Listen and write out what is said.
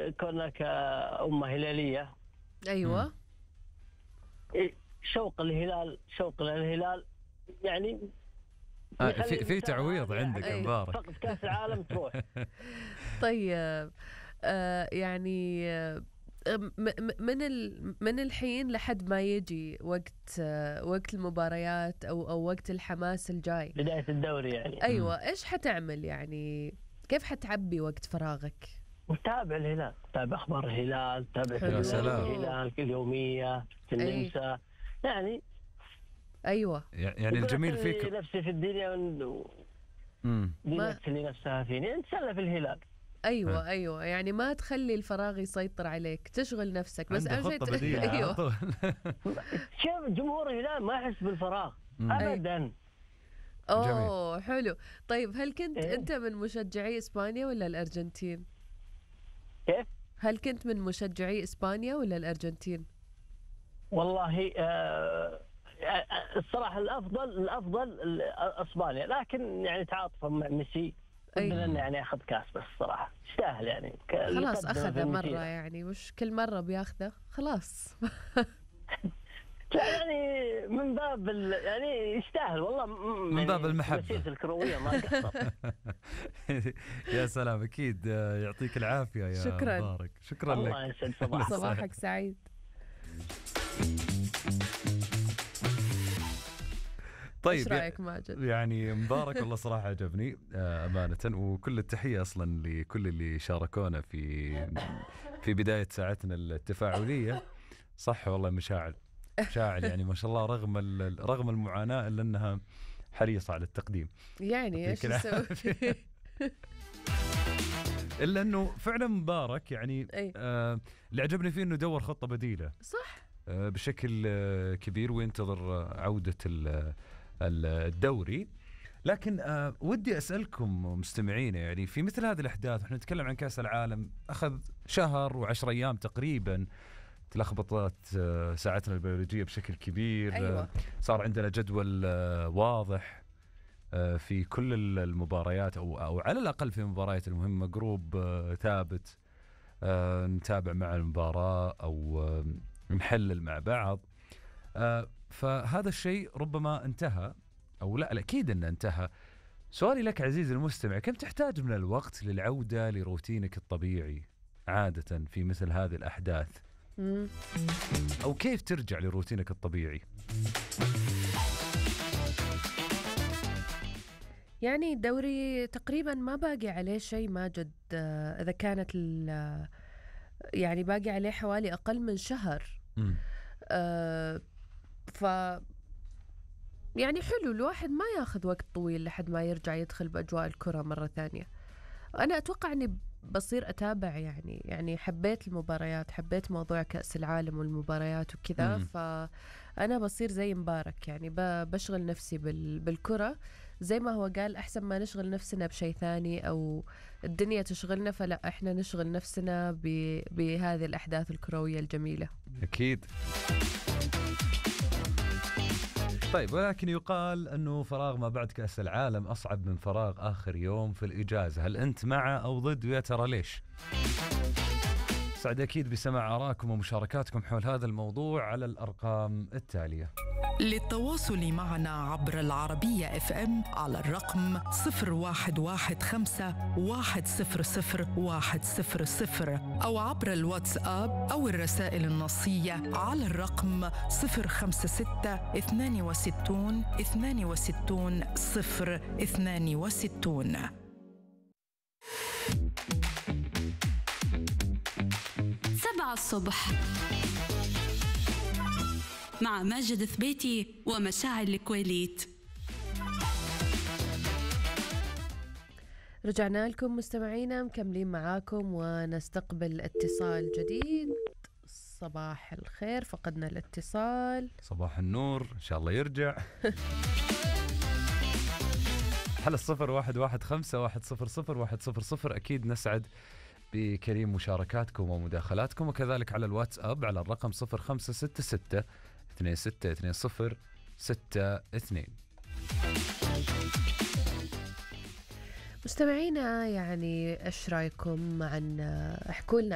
كونك أمة هلالية. أيوة. شوق الهلال، شوق للهلال يعني. في تعويض عندك مبارك. فقط كأس العالم تروح. طيب يعني من الحين لحد ما يجي وقت المباريات أو وقت الحماس الجاي، بداية الدوري يعني. أيوة. إيش حتعمل يعني؟ كيف حتعبي وقت فراغك؟ متابع الهلال، تابع أخبار الهلال، تابع الهلال اليومية في النمسا يعني. أيوة. يعني الجميل فيك نفسي في الدنيا اللي نفسها فيني نتسلى في الهلال. أيوة أيوة، يعني ما تخلي الفراغ يسيطر عليك، تشغل نفسك. بس خطة بديلة. أيوة. شوف جمهور الهلال ما يحس بالفراغ أبدا. أوه حلو. طيب هل كنت أنت من مشجعي إسبانيا ولا الأرجنتين؟ كيف؟ هل كنت من مشجعي إسبانيا ولا الأرجنتين؟ والله الصراحة الأفضل إسبانيا، لكن يعني تعاطفا مع ميسي ودنا أنه يعني أخذ كاس، بس الصراحة يستاهل يعني. خلاص أخذه مرة يعني، مش كل مرة بياخذه خلاص. يعني من باب يعني يستاهل والله، من باب المحبة. مسيرة الكروية ما قصر. يا سلام، أكيد يعطيك العافية يا شكرا. مبارك. شكرا لك. الله يسعد صباحك. صباحك سعيد. طيب ايش رايك ماجد؟ يعني مبارك والله صراحه عجبني امانه، وكل التحيه اصلا لكل اللي شاركونا في بدايه ساعتنا التفاعليه. صح والله مشاعل يعني ما شاء الله، رغم المعاناه الا انها حريصه على التقديم. يعني ايش نسوي؟ الا انه فعلا مبارك يعني اللي عجبني فيه انه دور خطه بديله صح بشكل كبير وينتظر عوده الدوري. لكن ودي أسألكم مستمعينا، يعني في مثل هذه الأحداث، احنا نتكلم عن كأس العالم أخذ شهر و10 أيام تقريبا، تلخبطت ساعتنا البيولوجية بشكل كبير. أيوة. صار عندنا جدول واضح في كل المباريات أو على الأقل في المباريات المهمة، جروب ثابت نتابع مع المباراة أو نحلل مع بعض. فهذا الشيء ربما انتهى، أو لا أكيد أنه انتهى. سؤالي لك عزيزي المستمع، كم تحتاج من الوقت للعودة لروتينك الطبيعي عادة في مثل هذه الأحداث؟ أو كيف ترجع لروتينك الطبيعي؟ يعني الدوري تقريبا ما باقي عليه شيء ماجد. إذا كانت يعني باقي عليه حوالي أقل من شهر. ف يعني حلو الواحد ما ياخذ وقت طويل لحد ما يرجع يدخل بأجواء الكرة مرة ثانية. أنا أتوقع أني بصير أتابع يعني حبيت المباريات، حبيت موضوع كأس العالم والمباريات وكذا. فأنا بصير زي مبارك، يعني بشغل نفسي بالكرة زي ما هو قال. أحسن ما نشغل نفسنا بشيء ثاني أو الدنيا تشغلنا، فلا إحنا نشغل نفسنا بهذه الأحداث الكروية الجميلة. أكيد. طيب، ولكن يقال أنه فراغ ما بعد كأس العالم أصعب من فراغ آخر يوم في الإجازة. هل أنت مع أو ضد؟ ويا ترى ليش؟ سعد أكيد بسماع آراءكم ومشاركاتكم حول هذا الموضوع على الأرقام التالية. للتواصل معنا عبر العربية FM على الرقم 0115-100-100 أو عبر الواتساب أو الرسائل النصية على الرقم 056-62-62-062. 7 الصبح مع ماجد ثبيتي ومشاعل الكويليت. رجعنا لكم مستمعينا، مكملين معاكم ونستقبل اتصال جديد. صباح الخير، فقدنا الاتصال. صباح النور، إن شاء الله يرجع. على 0115-100-100. أكيد نسعد بكريم مشاركاتكم ومداخلاتكم، وكذلك على الواتساب على الرقم 0566-262062. مستمعينا، يعني ايش رايكم عن احكوا لنا